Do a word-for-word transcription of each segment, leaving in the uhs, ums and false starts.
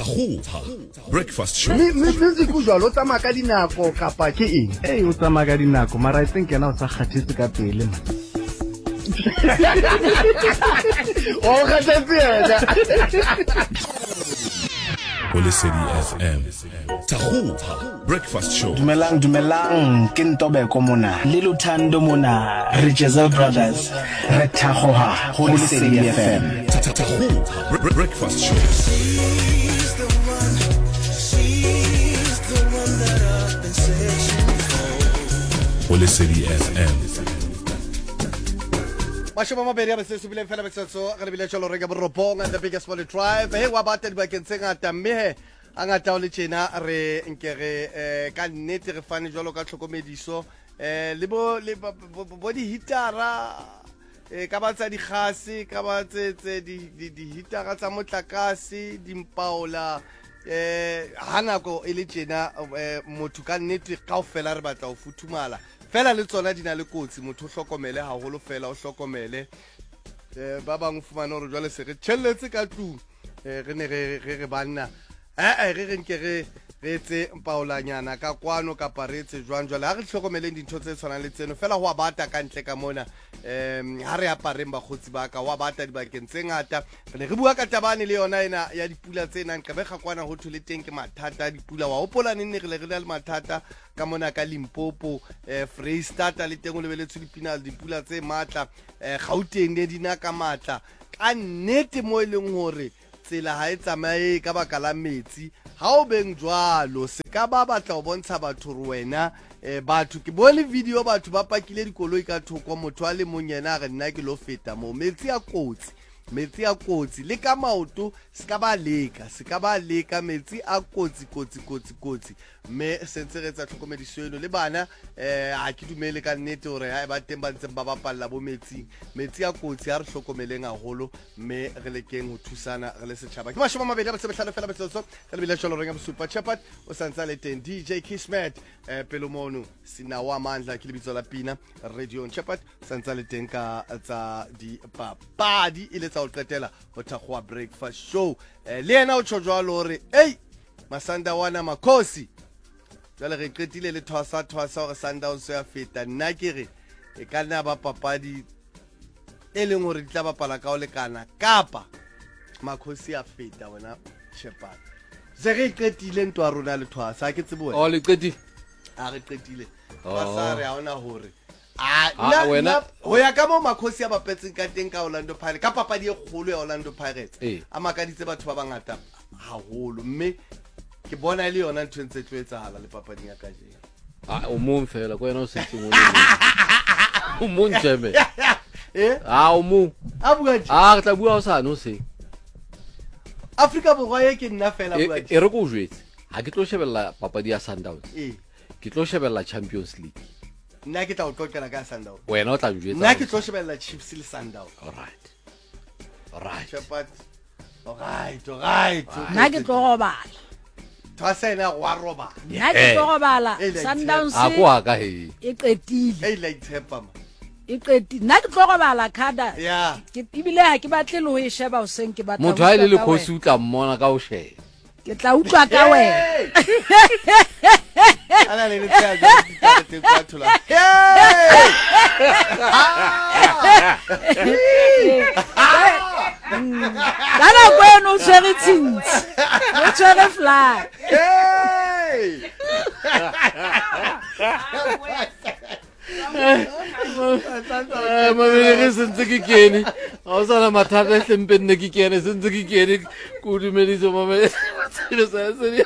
Tahupa Breakfast Show. Music usual o tsamaya ka dinako kapa ke eng? Eh o tsamaya ka dinako mara I think yena o sa kgathetse ka pele man. O kgathetse yena. Lesedi F M. Tahupa Breakfast Show. Dumelang dumelang ke Ntobeko mona le Luthando mona re Jezel Brothers re thagoha go Lesedi F M. Tahupa Breakfast Show. Lesedi F M. Mashoma mabedi ba se subile fela betsetso ga le bile tsholo re ka boropong and the biggest volley drive he wa batedi ba kentse ngata mme he angata o le tjena re nke re eh ka nnete re fane jwalo ka tlhokomediso eh le bo le bo di hitara eh ka ba tsa di gase ka ba tse tse di di hitara tsa motlakase di mpaola eh hanako e le tjena motho ka nnete kaofela re batla o futhumala fela le tsona dina le kotsi motho hlokomele ha holo fela o hlokomele eh ba bang fumana hore jwale se re tshelletse ka tlung eh re ne re re banna eh re re nke re re tse mpaolanyana ka kwano ka paretse jwang jwale ha re hlokomeleng dintho tse tshwanang le tseno fela ho abata ka ntle ka mona em ha re apareng ba khotsi ba ka wa bata di bakeng tse ngata re ne re bua ka tabane le yona ena ya dipula tsena nka be ga kwana ho thole teng ke mathata dipula wa hopola nne re le re le mathata ka mona ka Limpopo eh Freestata le teng o lebeletse dipina dipula tse matla eh Gauteng ne dina ka matla ka nnete mo eleng hore tsela ha e tsamaye ka baka la metsi ha o beng jwalo se ka ba batla o bontsha batho wena eh batho ke bone video batho ba pakile dikoloi ka thoko motho a le monyena re nna ke lo feta mo metsi a kotsi metsi a kotsi le ka maoto se ka ba leka se ka ba leka metsi a kotsi kotsi kotsi kotsi me sentse re tsa tlhokomediso eno le bana eh ha ke dumele ka nnete hore ha ba teng ba ntseng ba bapalla bo metsi metsi a kotsi ha re hlokomeleng haholo me re lekeng ho thusana re le setjhaba ke mashoma mabedi a batsebehlano fela betsetso re le bile tsholo renga super chapat o santsa le teng D J Kismet eh Pelomono sina wa mandla ke lebitso la pina radio chapat santsa le teng ka tsa di papadi ile tsa o qetela ho thakgwa breakfast show eh le yena o tshojwalo hore ei Masanda wana Makhosi jale re qetile le thwasa thwasa hore Sundowns ya feta nna ke re e ka nna ba papadi e leng hore ditla bapala ka o lekana kapa Makhosi ya feta wena Shepherd se re qetile ntwa rona le thwasa ha ke tsebe wena o le qetile a re qetile thwasa re ha ona hore ah wena ho ya ka mo Makhosi ya bapetseng ka teng ka Orlando Pirates ka papadi e kgolo ya Orlando Pirates a makaditse batho ba bangata haholo mme ke bona ile yona ntwe ntse tloetsahala le papading ya kajeno ah o mo mfela ko yena o setse mo o mo ntjeme eh ah o mo a buaji ah re tla bua o sa no se Afrika borwa ye ke nna fela buaji e re go jwetse ha ke tlo shebella papadi ya Sundowns eh ke tlo shebella Champions League nna ke tla o tlokela ka Sundowns wena o tla njwetsa nna ke tlo shebella Chiefs le Sundowns all right all right Shepherd all right all right nna ke tlo robala thwasena wa roba nna ke tlo robala Sundowns a kwa ka he e qetile e like tshepa ma e qetile nna ke tlo robala khada ya ke ibile ha ke batle le ho e sheba o seng ke batla motho a ile le khosi utla mmona ka o she ke tla utlwa ka wena ana le tsaya ke kwa thula kana kwena o tshwere tshintsi o tshwere fly hey eh mabele re sentse ke kene a o sana mathata e hlempe nne ke kene sentse ke kene ku dumediso mabele tselo sa se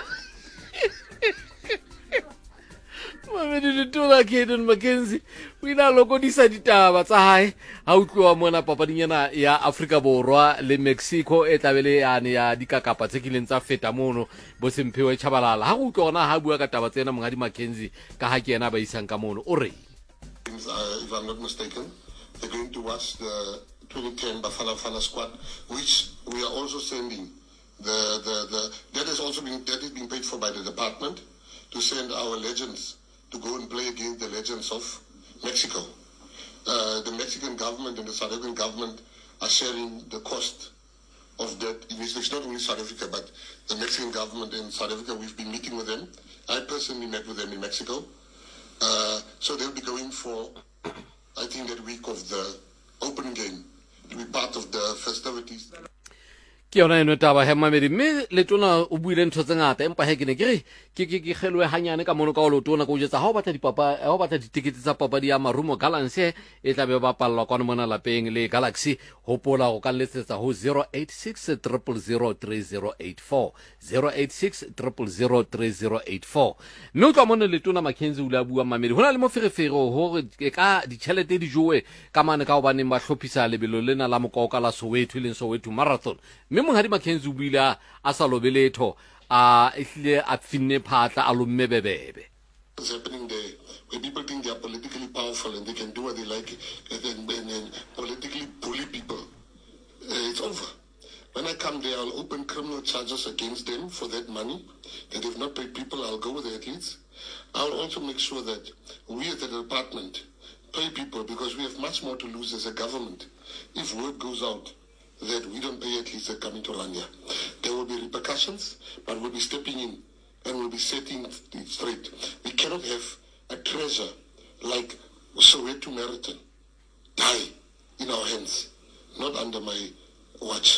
mabele le tola Caden Mackenzie o ina loko di sa ditaba tsa hae ha o tloa mona papadinyana ya Afrika Borwa le Mexico e tlabele yane ya dikakapa tse kileng tsa feta mono bo Semphiwe Chabalala ha go tlona ha bua ka taba tsena mongadi Mackenzie ka ha ke yena ba isang ka mono o re Uh, if I'm not mistaken, they're going to watch the twenty ten Bafana Bafana squad, which we are also sending. The, the, the, that has also been that is being paid for by the department to send our legends to go and play against the legends of Mexico. Uh, the Mexican government and the South African government are sharing the cost of that investigation, not only South Africa, but the Mexican government in South Africa. We've been meeting with them. I personally met with them in Mexico. Uh, so they'll be going for, I think, that week of the opening game to be part of the festivities. Ke yona eno taba he mamedi mme le tona o buile ntho tse ngata empa he ke ne ke re ke ke ke gelwe hanyane ka mono ka o lo tona go jetsa ha o batla dipapa ha o batla ditikete tsa papadi ya marumo Galaxy e tla be ba palla kwa mona lapeng le Galaxy hopola go ka letsetsa ho zero eight six zero zero zero three zero eight four zero eight six zero zero zero three zero eight four mme o tla mona le tona Mackenzie o la bua mamedi hona le mo ferefero hore ka ditšhelete di jowe ka mane ka o baneng ba hlophisa lebelo lena la mokoka la Soweto le Soweto Marathon mme Mongadi Mackenzie buila a sa lobeletho a ehlile a finne phatla a lomme bebebe. What's happening there, where people think they are politically powerful and they can do what they like and, and, and, and politically bully people, uh, it's over. When I come there, I'll open criminal charges against them for that money that they've not paid people. I'll go with the athletes. I'll also make sure that we as the department pay people, because we have much more to lose as a government if word goes out that we don't pay athletes that come into Rania. There will be repercussions, but we'll be stepping in and we'll be setting it straight. We cannot have a treasure like Soweto Marathon die in our hands, not under my watch.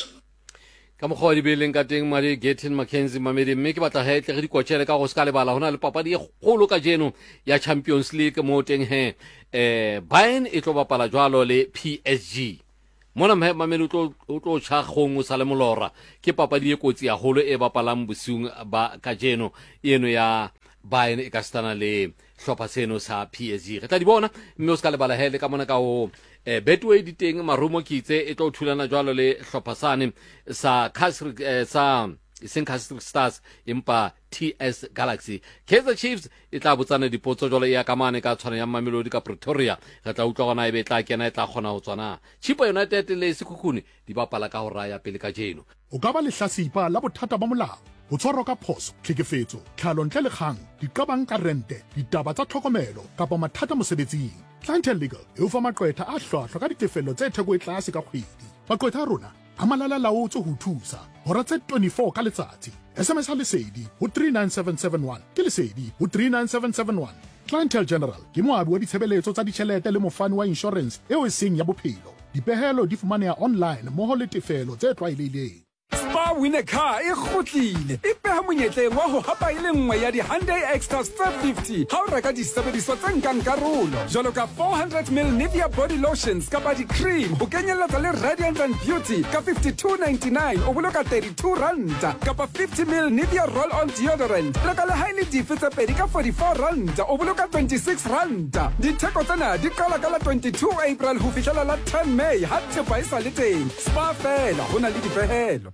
Ka mogwa di beleng ka teng mari Gethin Mackenzie mamedi mme ke batla he tle re di kwatshele ka go ska le bala hona le papadi e golo ka jeno ya Champions League mo teng he eh Bayern e tlo bapala jwalo le P S G. Mona mamedi o tlo o tlo tsha gongwe sa le molora ke papadi e kotsi ya holo e bapalang bosiung ba ka jeno eno ya Bayern e ka stana le hlopha seno sa P S G. Re tla di bona mme o ska le bala hele ka mona ka o eh Betway di teng marumo kitse e tlo thulana jwalo le hlopha sane sa Castle eh, sa iseng Castle Stars impa T S Galaxy. Kaizer Chiefs e tla botsana dipotso jwalo ya kamane ka tshwana ya Mamelodi ka Pretoria. Re tla utlwa gona e be tla kena e tla khona ho tswana Chipa United le Sekhukhune di bapala ka ho raya pele ka jeno. O ka ba le hlasipa la bothata ba molao, ho tshwarwa ka phoso, tlhekefetso, tlhalo ntle le kgang, diqabang ka rente, ditaba tsa tlhokomelo kapa mathata mosebetsing. Clientele Legal e o fa maqwetha a hlwahlwa ka ditefello tse theko e tlase ka kgwedi. Maqwetha a rona a malala laotse ho thusa hora tse twenty-four ka letsatsi. S M S ha lesedi ho three nine seven seven one ke lesedi ho three nine seven seven one. Clientele General ke moabi wa ditshebeletso tsa ditjhelete le mofani wa insurance eo e seng ya bophelo. Dipehelo di fumaneha online mo ho le tefelo tse tlwaelehileng. Spa Winner Car e kgotlile e peha monyetleng wa ho hapa ile nngwe ya di Hyundai Extras five fifty ha o reka disebediswa tse nkang karolo jwalo ka four hundred milliliters Nivea body lotions kapa di cream ho kenyeletsa le Radiant and Beauty ka fifty-two ninety-nine o boloka thirty-two rand kapa fifty milliliters Nivea roll on deodorant le ka le highly diffuse pedi ka forty-four rand o boloka twenty-six rand. Ditheko tsena di qala ka la twenty-two April ho fihlela la ten May ha thepa e sa le teng. Spa fela hona le dipehelo.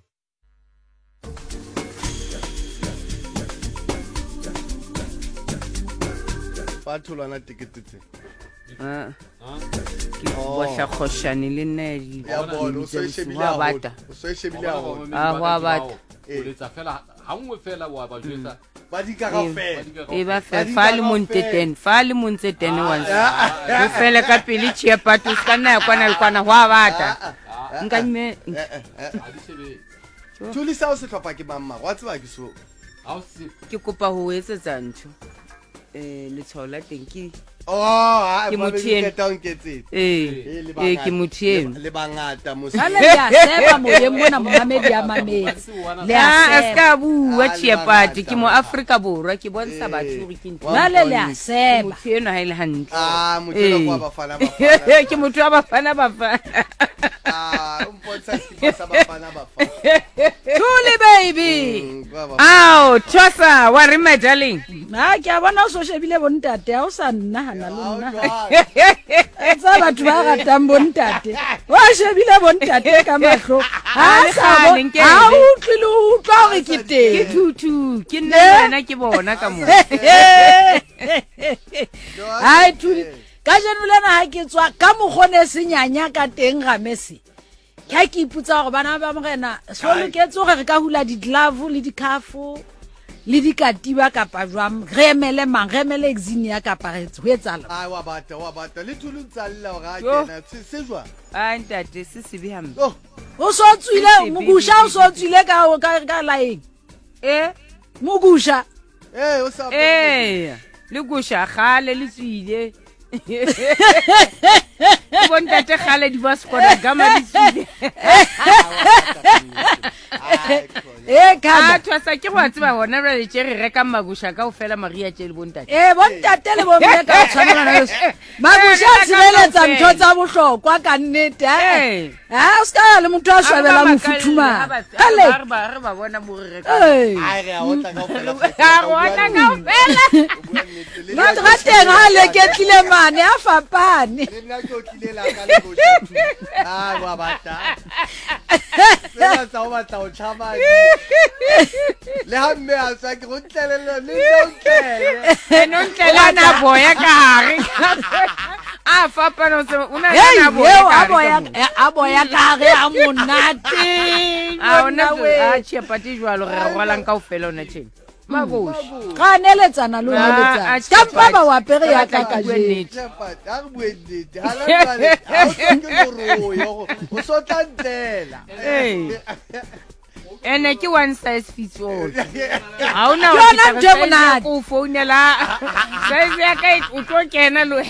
Batho lwana tikete tse ah ke bua hla khoshane le nne ya bona o so e shebile haholo o so e shebile haholo ah wa batho o letsa fela ha nngwe fela wa ba jwetsa ba di ka gafela e ba fe fa le monteten fa le monteten once o fela ka pele tshepatu ska nna kwana le kwana wa bata nka mme a di sebe Tulisa o se tlhopa ke mamma wa tseba ke so ha o se ke kopa ho etsetsa ntho eh le tshola teng ke oh ha ke ba motho ke ena. tanketse eh eh ke motho eno le bangata mo Jwale le a seba moyeng mona Mohammed ya mametse le a a seba ska bua tshepatu ke mo Afrika borwa ke bontsha batho hore ke ntho jwale le a seba motho eno ha ile hantle ah motho wa bafana bafana ke motho wa bafana bafana ah umpontsha sipa sa bafana bafana Tuli baby ao tshwasa wa re my darling na ke a bona o so shebile bontate ha o sa nna hana le nna tsa batho ba ratang bontate wa shebile bontate ka mahlo ha sa bo ha o tlile o tla re ke ke teng tutu ke nna nna ke bona ka mo ai Tuli ka jeno lena ha ke tswa ka mogone senyanya ka teng ga Messi ka ke iputsa gore bana ba morena so loketse gore re ka hula di glove le di kafo le di katiba kapa jwang re emele mang re emele exinia kapa re ho etsala ah wa bata wa bata le thulu tsalla ga kena se se jwa a ntate se se bi hambe oh o so tswile mogusha o so tswile ka ka ka laeng eh mogusha eh o sa eh le gusha gale le tswile bontate gale di ba skona gama di tswile eh ka twa sa ke go tseba bona re tse re reka magusha ka o fela maria tse le bontate eh bontate le bo mme ka tshwana na magusha tsireletsa ntho tsa bohlokwa ka nnete eh ha ska le motho a swabela mofuthuma kale ba re ba bona mo re reka ai re a otla ka o fela ka rona ka o fela no trateng ha le ke tlile mane a fapane le nna ke o tlile la ka le botse ah wa bata sela tsa o batla o tshaba le ha mme a sa ke go tlelele le le no tlelele na boya ka hare a fapana o se una na boya ka boya a boya ka hare a monate a ona a tshepati jwalo re rwalang ka o fela ona tsheng magoshi ga neletsana lo neletsana ka pa ba wa pere ya ka ka je a re buendite hala jwale a o ke go royo o so tantela eh ene ke one size fits all ha una yona nje monate o founela size ya ka o tlo kena lo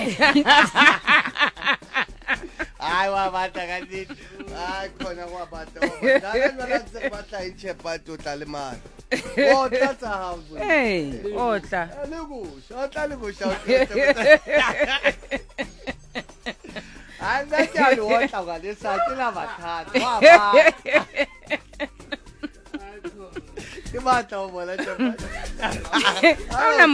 ai wa bata ka di ai khona wa bata wa bata nna tse batla e chepa to tla le mane o tla tsa ha bo eh o tla le go o tla le go sha anga ke a lo tla ga le sa ke la bathata wa ba ke batla o bona chepa